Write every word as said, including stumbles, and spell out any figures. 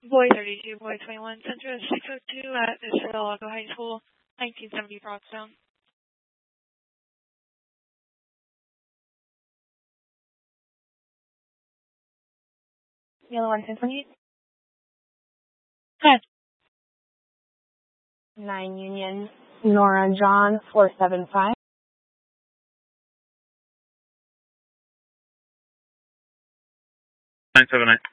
Boy thirty-two, Boy twenty-one, Centra six oh two at Israel High School, nineteen seventy Broadstone. Yellow one Symphony. Hi. nine Union, Nora John, four seven five. nine seven nine.